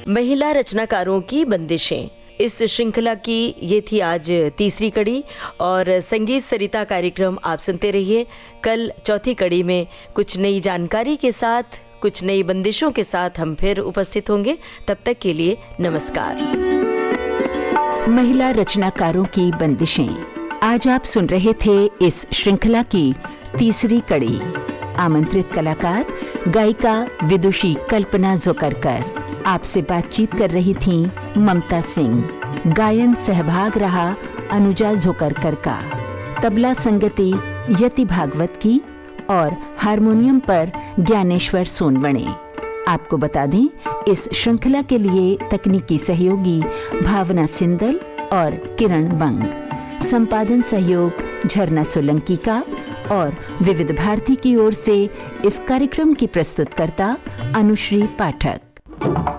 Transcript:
महिला रचनाकारों की बंदिशें, इस श्रृंखला की ये थी आज तीसरी कड़ी। और संगीत सरिता कार्यक्रम आप सुनते रहिए। कल चौथी कड़ी में कुछ नई जानकारी के साथ, कुछ नई बंदिशों के साथ हम फिर उपस्थित होंगे। तब तक के लिए नमस्कार। महिला रचनाकारों की बंदिशें, आज आप सुन रहे थे इस श्रृंखला की तीसरी कड़ी। आमंत्रित कलाकार गायिका विदुषी कल्पना जोकरकर। आपसे बातचीत कर रही थीं ममता सिंह। गायन सहभाग रहा अनुजा जोकरकर का। तबला संगति यति भागवत की और हारमोनियम पर ज्ञानेश्वर सोनवणे। आपको बता दें, इस श्रृंखला के लिए तकनीकी सहयोगी भावना सिंदल और किरण बंग। संपादन सहयोग झरना सोलंकी का और विविध भारती की ओर से इस कार्यक्रम की प्रस्तुतकर्ता अनुश्री पाठक।